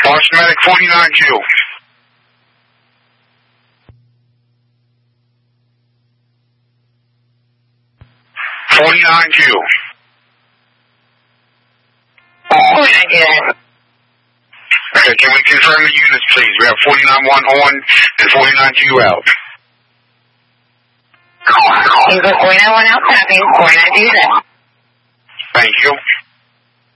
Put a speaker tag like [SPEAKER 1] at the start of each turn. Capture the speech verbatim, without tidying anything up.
[SPEAKER 1] Boston Medic forty-nine Q. forty-nine Q.
[SPEAKER 2] forty-nine Q.
[SPEAKER 1] Okay, can we confirm the units, please? We have forty-nine one on and forty-nine Q out.
[SPEAKER 2] You go forty-nine one out, copy. forty-nine Q out.
[SPEAKER 1] Thank you.